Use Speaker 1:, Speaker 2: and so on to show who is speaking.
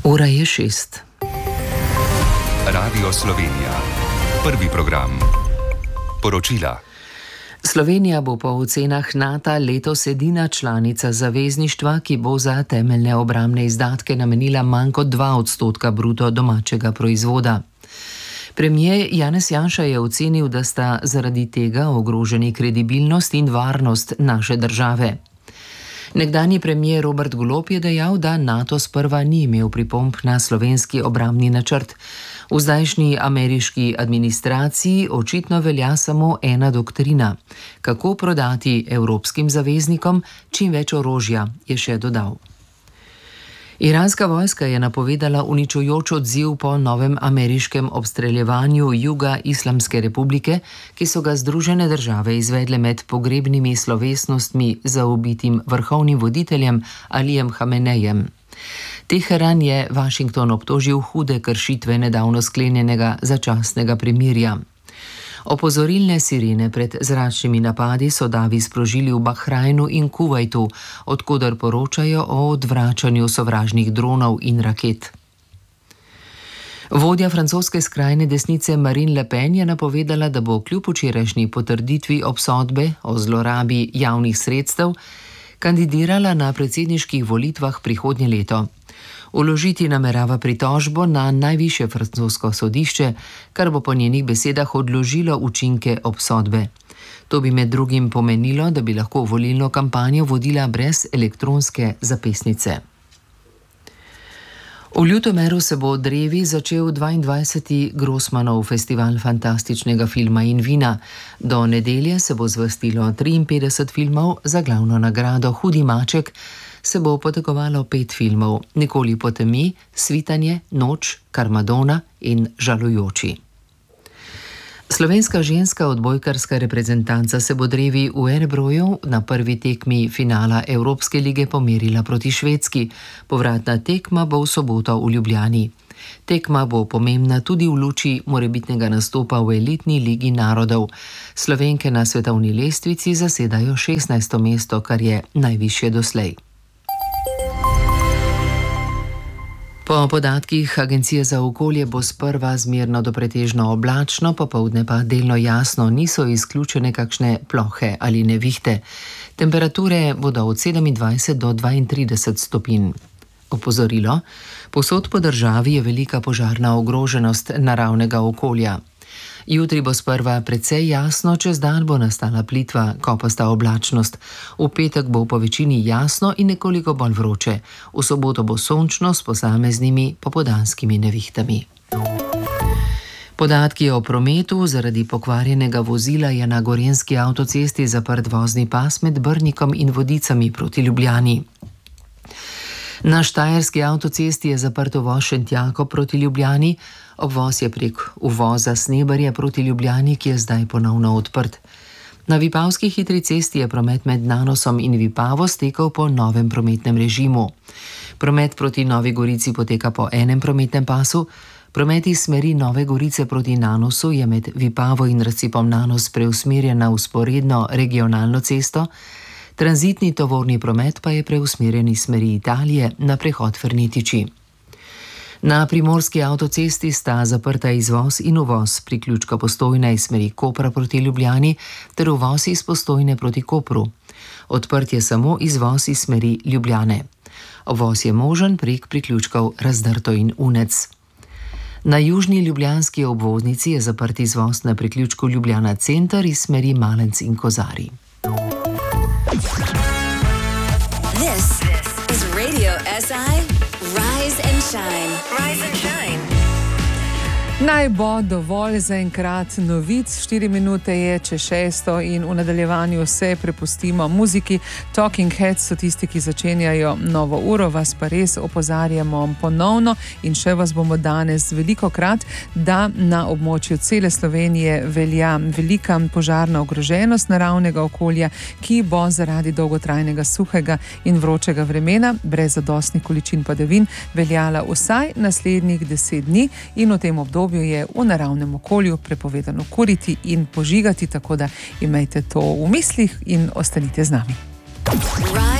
Speaker 1: Ura je 6.
Speaker 2: Radio Slovenija. Prvi program. Poročila.
Speaker 1: Slovenija bo po ocenah NATO letos edina članica zavezništva, ki bo za temeljne obrambne izdatke namenila manj kot 2% bruto domačega proizvoda. Premijer Janez Janša je ocenil, da sta zaradi tega ogroženi kredibilnost in varnost naše države. Nekdanji premijer Robert Golob je dejal, da NATO sprva ni imel pripomb na slovenski obrambni načrt. V zdajšnji ameriški administraciji očitno velja samo ena doktrina: kako prodati evropskim zaveznikom čim več orožja, je še dodal. Iranska vojska je napovedala uničujoč odziv po novem ameriškem obstreljevanju juga Islamske republike, ki so ga Združene države izvedle med pogrebnimi slovesnostmi za ubitim vrhovnim voditeljem Alijem Hamenejem. Teheran je Washington obtožil hude kršitve nedavno sklenjenega začasnega premirja. Opozorilne sirene pred zračnimi napadi so davi sprožili v Bahrajnu in Kuvajtu, odkoder poročajo o odvračanju sovražnih dronov in raket. Vodja francoske skrajne desnice Marine Le Pen je napovedala, da bo kljub včerajšnji potrditvi obsodbe o zlorabi javnih sredstev kandidirala na predsedniških volitvah prihodnje leto. Vložiti namerava pritožbo na najvišje francosko sodišče, kar bo po njenih besedah odložilo učinke obsodbe. To bi med drugim pomenilo, da bi lahko volilno kampanjo vodila brez elektronske zapisnice. V Ljutomeru se bo v Drevi začel 22. Grossmanov festival fantastičnega filma in vina. Do nedelje se bo zvrstilo 53 filmov, za glavno nagrado Hudi maček se bo potegovalo 5 filmov: Nikoli po temi, Svitanje, Noč, Karmadona in Žalujoči. Slovenska ženska odbojkarska reprezentanca se bo Drevi v Erebroju na prvi tekmi finala Evropske lige pomerila proti Švedski. Povratna tekma bo v soboto v Ljubljani. Tekma bo pomembna tudi v luči morebitnega nastopa v elitni ligi narodov. Slovenke na svetovni lestvici zasedajo 16. mesto, kar je najvišje doslej. Po podatkih Agencije za okolje bo sprva zmerno do pretežno oblačno, popoldne pa delno jasno, niso izključene kakšne plohe ali nevihte. Temperature bodo od 27 do 32 stopinj. Opozorilo: povsod po državi je velika požarna ogroženost naravnega okolja. Jutri bo sprva precej jasno, čez dan bo nastala plitva, kopasta oblačnost. V petek bo po večini jasno in nekoliko bolj vroče. V soboto bo sončno s posameznimi popoldanskimi nevihtami. Podatki o prometu: zaradi pokvarjenega vozila je na gorenjski avtocesti zaprt vozni pas med Brnikom in Vodicami proti Ljubljani. Na štajerski avtocesti je zaprt uvoz Šentjako proti Ljubljani, obvoz je prek uvoza Snebarje proti Ljubljani, ki je zdaj ponovno odprt. Na Vipavski hitri cesti je promet med Nanosom in Vipavo stekel po novem prometnem režimu. Promet proti Novi Gorici poteka po enem prometnem pasu, promet iz smeri Nove Gorice proti Nanosu je med Vipavo in razcepom Nanos preusmerjen na vzporedno regionalno cesto, tranzitni tovorni promet pa je preusmerjen iz smeri Italije na prehod Fernetiči. Na primorski avtocesti sta zaprta izvoz in uvoz priključka Postojna iz smeri Kopra proti Ljubljani ter uvoz iz Postojne proti Kopru. Odprt je samo izvoz iz smeri Ljubljane. Uvoz je možen prek priključkov Razdrto in Unec. Na južni ljubljanski obvoznici je zaprt izvoz na priključku Ljubljana Center iz smeri Malenc in Kozari.
Speaker 3: This is Radio SI. Rise and shine. Rise and shine.
Speaker 4: Naj bo dovolj za enkrat novic. 4 minute je čez 6 in v nadaljevanju se prepustimo muziki. Talking Heads so tisti, ki začenjajo novo uro, vas pa res opozarjamo ponovno in še vas bomo danes velikokrat, da na območju cele Slovenije velja velika požarna ogroženost naravnega okolja, ki bo zaradi dolgotrajnega suhega in vročega vremena brez zadostnih količin padavin veljala vsaj naslednjih 10 dni in v tem obdobju je v naravnem okolju prepovedano kuriti in požigati, tako da imejte to v mislih in ostanite z nami.